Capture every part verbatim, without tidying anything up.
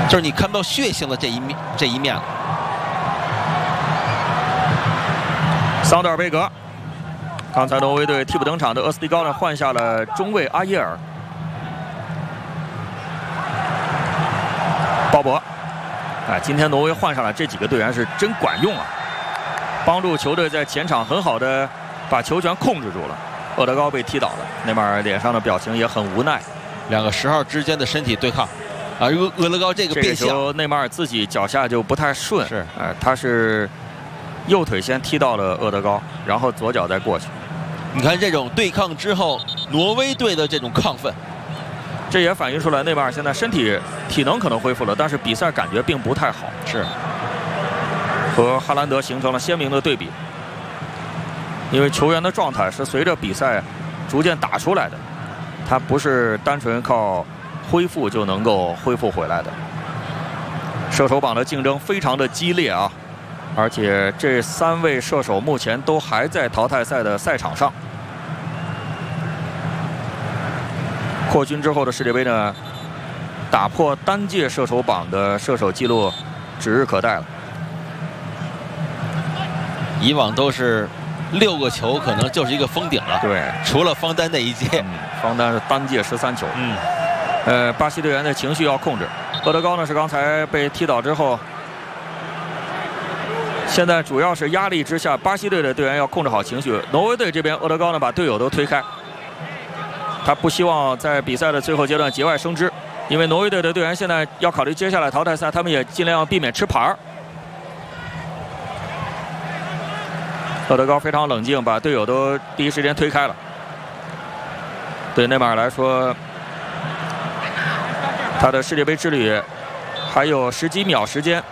就是你看不到血性的这一面这一面了。 桑德尔贝格，刚才挪威队替补登场的厄斯蒂高呢换下了中卫阿耶尔。鲍勃，哎，今天挪威换上来这几个队员是真管用啊，帮助球队在前场很好的把球权控制住了。厄德高被踢倒了，内马尔脸上的表情也很无奈。 两个十号之间的身体对抗。 啊，厄厄德高这个变向， 这个球内马尔自己脚下就不太顺， 是， 哎、呃，他是右腿先踢到了厄德高，然后左脚再过去。 你看这种对抗之后，挪威队的这种亢奋， 这也反映出来内马尔现在身体体能可能恢复了，但是比赛感觉并不太好， 是和哈兰德形成了鲜明的对比。因为球员的状态是随着比赛逐渐打出来的，他不是单纯靠 恢复就能够恢复回来的。射手榜的竞争非常的激烈啊，而且这三位射手目前都还在淘汰赛的赛场上。扩军之后的世界杯呢，打破单届射手榜的射手纪录指日可待了。 以往都是六个球，可能就是一个封顶了。 对， 除了方丹那一届， 嗯、方丹是单届十三球。 嗯。 呃，巴西队员的情绪要控制。厄德高呢是刚才被踢倒之后，现在主要是压力之下，巴西队的队员要控制好情绪。挪威队这边，厄德高呢把队友都推开，他不希望在比赛的最后阶段节外生枝，因为挪威队的队员现在要考虑接下来淘汰赛，他们也尽量避免吃牌儿。厄德高非常冷静，把队友都第一时间推开了。对内马尔来说， 他的世界杯之旅还有十几秒时间。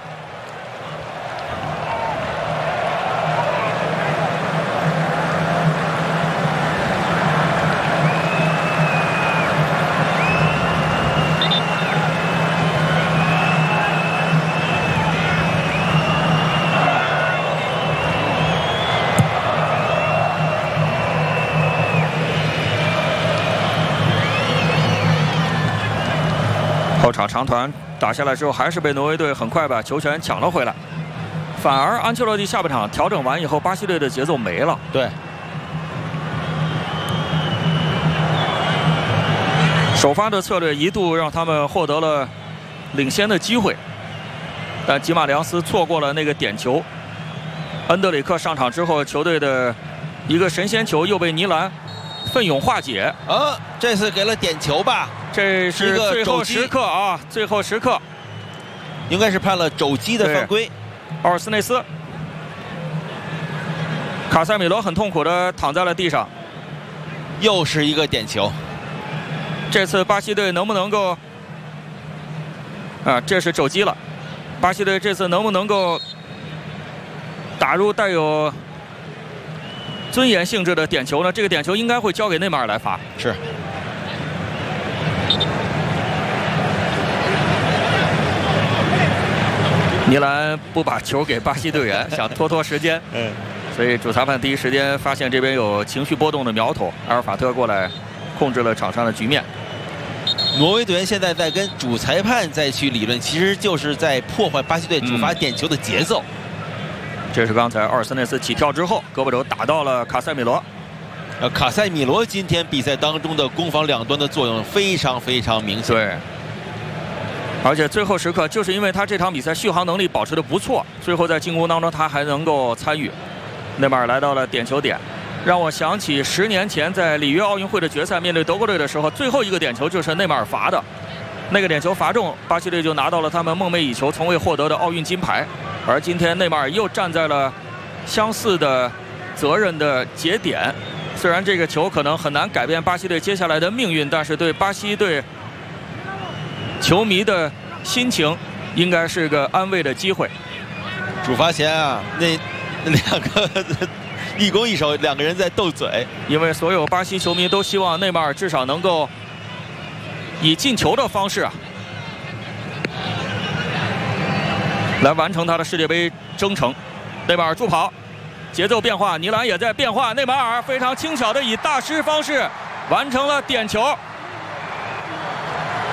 后场长传打下来之后，还是被挪威队很快把球权抢了回来。反而安切洛蒂下半场调整完以后，巴西队的节奏没了。 对， 首发的策略一度让他们获得了领先的机会，但吉马良斯错过了那个点球。恩德里克上场之后，球队的一个神仙球又被尼兰奋勇化解。 啊，这次给了点球吧？ 这是最后时刻啊！最后时刻， 应该是判了肘击的犯规。 奥尔斯内斯，卡塞米罗很痛苦地躺在了地上。 又是一个点球。 这次巴西队能不能够啊？这是肘击了。巴西队这次能不能够打入带有尊严性质的点球呢？这个点球应该会交给内马尔来罚。 是。 尼兰不把球给巴西队员，想拖拖时间。嗯，所以主裁判第一时间发现这边有情绪波动的苗头，阿尔法特过来控制了场上的局面。 挪威队员现在在跟主裁判再去理论，其实就是在破坏巴西队主罚点球的节奏。 嗯、这是刚才奥尔斯内斯起跳之后，胳膊肘打到了卡塞米罗。 呃，卡塞米罗今天比赛当中的攻防两端的作用非常非常明显。 对。 而且最后时刻，就是因为他这场比赛续航能力保持的不错，最后在进攻当中他还能够参与。内马尔来到了点球点，让我想起十年前在里约奥运会的决赛面对德国队的时候，最后一个点球就是内马尔罚的，那个点球罚中，巴西队就拿到了他们梦寐以求、从未获得的奥运金牌。而今天内马尔又站在了相似的责任的节点，虽然这个球可能很难改变巴西队接下来的命运，但是对巴西队 球迷的心情应该是个安慰的机会。 主罚前啊，那那两个一攻一守，两个人在斗嘴， 因为所有巴西球迷都希望内马尔至少能够以进球的方式啊，来完成他的世界杯征程。内马尔助跑，节奏变化，尼兰也在变化，内马尔非常轻巧的以大师方式完成了点球。